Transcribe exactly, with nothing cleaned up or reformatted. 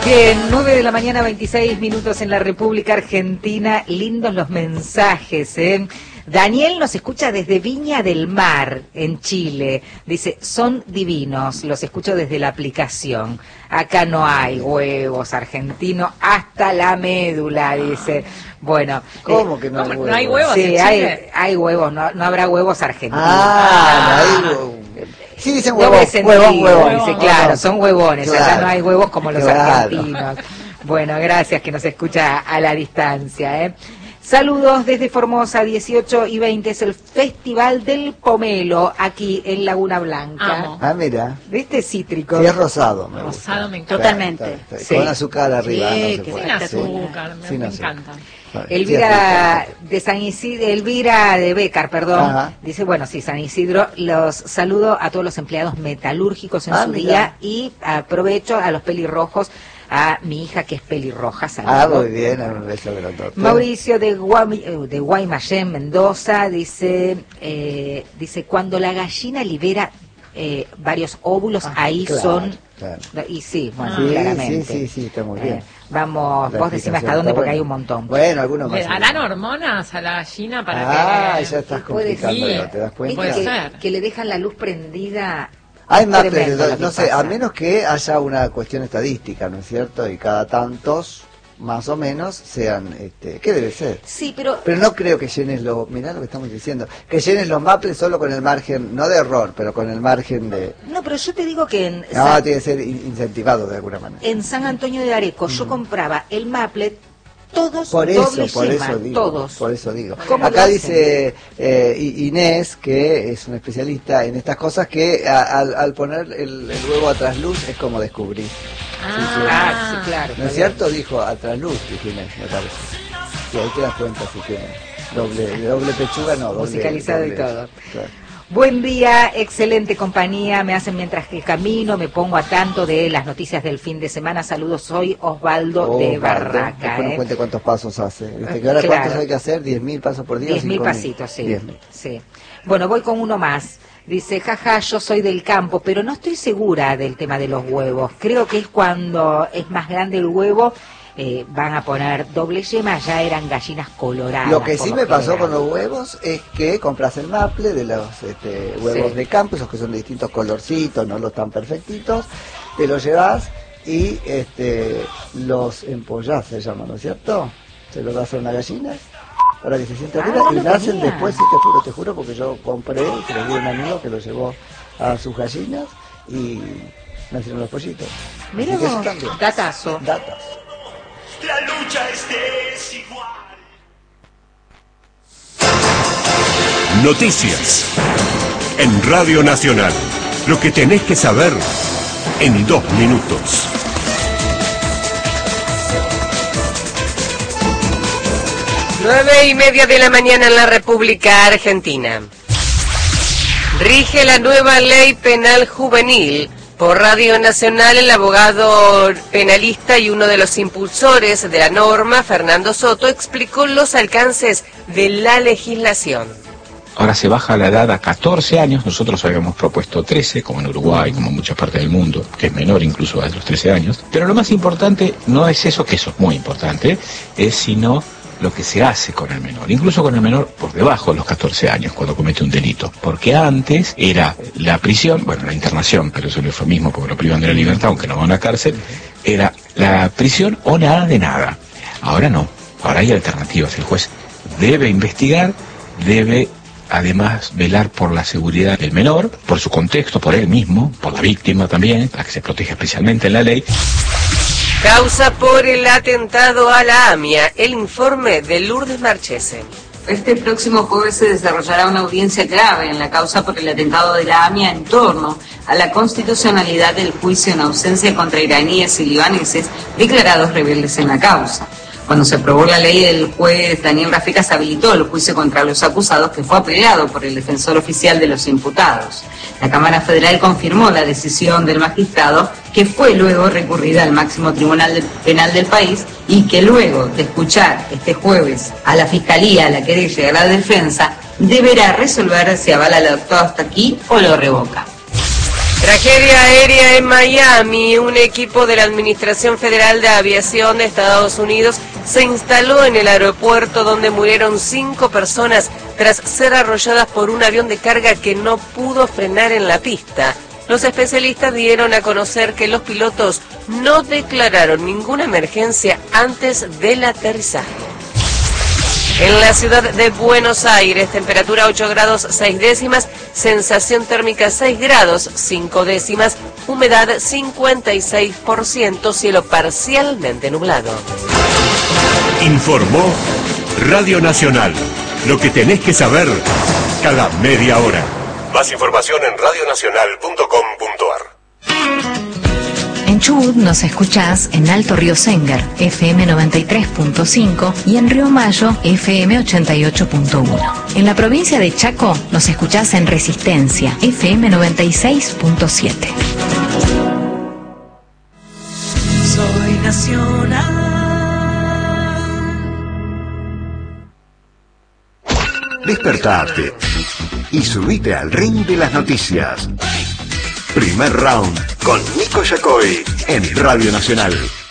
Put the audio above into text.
Bien, nueve de la mañana, veintiséis minutos en la República Argentina. Lindos los mensajes, ¿eh? Daniel nos escucha desde Viña del Mar, en Chile. Dice, son divinos, los escucho desde la aplicación. Acá no hay huevos argentinos, hasta la médula, dice. Bueno. ¿Cómo eh, que no hay huevos? ¿No hay huevos sí, en Chile? hay, hay huevos, no, no habrá huevos argentinos. Ah, no hay huevos. Sí, dicen Doble huevos, sentido, huevos, huevos. dice, No, claro, no. son huevones, Claro. allá no hay huevos como los Claro. argentinos. Bueno, gracias que nos escucha a la distancia, ¿eh? Saludos desde Formosa, dieciocho y veinte, es el Festival del Pomelo, aquí en Laguna Blanca. Amo. Ah, mira. ¿Viste? Cítrico. Sí, es rosado. Me gusta. Rosado me encanta. Totalmente. Está, está, está. Sí. Con azúcar arriba. Sí, no se que puede. Sin espectacular. azúcar, me, Sin me azúcar. encanta. Elvira de San Isidro, Elvira de Bécar, perdón, Ajá. dice, bueno, sí, San Isidro, los saludo a todos los empleados metalúrgicos en Ah, su mira. día y aprovecho a los pelirrojos, a mi hija que es pelirroja, saludo. Ah, muy bien, un beso grandote. Mauricio de, Guam, de Guaymallén, Mendoza, dice, eh, dice, cuando la gallina libera eh, varios óvulos, Ah, ahí claro, son, claro. y sí, bueno, Sí, claramente. sí, sí, sí, está muy bien. Eh, vamos, La vos decime hasta explicación dónde está porque buena. hay un montón. Bueno, algunos más. ¿Le darán hormonas a la gallina para Ah, que...? ya estás puede complicando, ser. ¿te das cuenta? Puede que, ser. que le dejan la luz prendida. Hay más, Tremendo lo que no sé, pasa. a menos que haya una cuestión estadística, ¿no es cierto? Y cada tantos, más o menos, sean, este, ¿qué debe ser? Sí, pero Pero no creo que llenes los, mirá lo que estamos diciendo, que llenes los maples solo con el margen, no de error, pero con el margen de... no, pero yo te digo que en, No, San, tiene que ser in- incentivado de alguna manera. en San Antonio de Areco yo compraba el Maplet todos Por eso, doble por yema, eso digo, todos. por eso digo. ¿Cómo Acá lo dice eh, I- Inés, que es una especialista en estas cosas, que a- al, al poner el, el huevo a trasluz es como descubrir. Ah, sí, claro. ¿No es cierto? Dijo a trasluz, dijo Inés, me parece. Sí, ahí te das cuenta si tiene doble, doble pechuga, no, doble... Musicalizado y doble- todo. Claro. Buen día, excelente compañía, me hacen mientras que camino, me pongo a tanto de las noticias del fin de semana. Saludos, soy Osvaldo Oh, de Osvaldo, Barraca. después nos ¿eh? cuente cuántos pasos hace. ¿Viste? Que ahora Claro. cuántos hay que hacer, diez mil pasos por día. Diez mil cinco mil. pasitos, sí. diez mil. sí. Bueno, voy con uno más. Dice, jaja, yo soy del campo, pero no estoy segura del tema de los huevos. Creo que es cuando es más grande el huevo, eh, van a poner doble yema, ya eran gallinas coloradas. Lo que por sí lo me pasó general. con los huevos es que compras el maple de los este, huevos Sí. de campo, esos que son de distintos colorcitos, no los tan perfectitos, te los llevas y este, los empollás, se llama, ¿no es cierto? Se los das a una gallina para que se sienta Ah, arriba no y lo nacen tenía. después, sí, te juro, te juro, porque yo compré, se los di a un amigo que los llevó a sus gallinas y nacieron los pollitos. Mira Así que eso vos, también. datazo. Datas. La lucha es desigual. Noticias. En Radio Nacional. Lo que tenés que saber en dos minutos. Nueve y media de la mañana en la República Argentina. Rige la nueva ley penal juvenil. Por Radio Nacional, el abogado penalista y uno de los impulsores de la norma, Fernando Soto, explicó los alcances de la legislación. Ahora se baja la edad a catorce años, nosotros habíamos propuesto trece, como en Uruguay, como en muchas partes del mundo, que es menor incluso a los trece años. Pero lo más importante no es eso, que eso es muy importante, es sino lo que se hace con el menor, incluso con el menor por debajo de los catorce años, cuando comete un delito. Porque antes era la prisión, bueno, la internación, pero eso es el eufemismo porque lo privan de la libertad, aunque no va a una cárcel, era la prisión o nada de nada. Ahora no, ahora hay alternativas. El juez debe investigar, debe además velar por la seguridad del menor, por su contexto, por él mismo, por la víctima también, la que se protege especialmente en la ley. Causa por el atentado a la AMIA, el informe de Lourdes Marchese. Este próximo jueves se desarrollará una audiencia clave en la causa por el atentado de la AMIA en torno a la constitucionalidad del juicio en ausencia contra iraníes y libaneses declarados rebeldes en la causa. Cuando se aprobó la ley, el juez Daniel Rafecas habilitó el juicio contra los acusados, que fue apelado por el defensor oficial de los imputados. La Cámara Federal confirmó la decisión del magistrado, que fue luego recurrida al máximo tribunal penal del país y que luego de escuchar este jueves a la Fiscalía, a la querella y a la defensa, deberá resolver si avala el acto hasta aquí o lo revoca. Tragedia aérea en Miami. Un equipo de la Administración Federal de Aviación de Estados Unidos se instaló en el aeropuerto donde murieron cinco personas tras ser arrolladas por un avión de carga que no pudo frenar en la pista. Los especialistas dieron a conocer que los pilotos no declararon ninguna emergencia antes del aterrizaje. En la ciudad de Buenos Aires, temperatura ocho grados seis décimas, sensación térmica seis grados cinco décimas, humedad cincuenta y seis por ciento, cielo parcialmente nublado. Informó Radio Nacional. Lo que tenés que saber cada media hora. Más información en radio nacional punto com punto a r. En Chubut nos escuchás en Alto Río Sengar, F M noventa y tres punto cinco, y en Río Mayo, F M ochenta y ocho punto uno. En la provincia de Chaco nos escuchás en Resistencia, F M noventa y seis punto siete. Soy nacional. Despertate y subite al ring de las noticias. Primer round con Nico Yacoy en Radio Nacional.